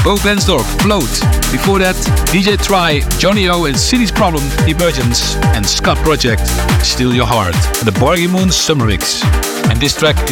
Bo Glensdorp, Float. Before that, DJ Try, Johnny O and City's Problem, Emergence, and Scott Project, Steal Your Heart. And the Borgie Moon Summer Mix. And this track